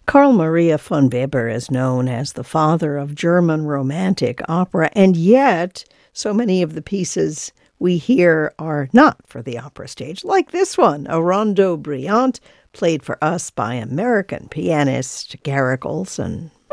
Carl Maria von Weber is known as the father of German Romantic opera, and yet so many of the pieces we hear are not for the opera stage, like this one, a Rondo Brillante, played for us by American pianist Garrick Olson.